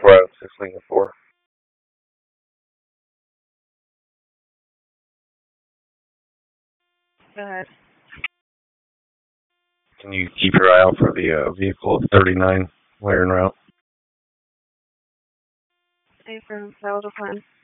Road, 6 Lincoln 4. Go ahead. Can you keep your eye out for the vehicle at 39 Laren Route? Affirm. That was a plan.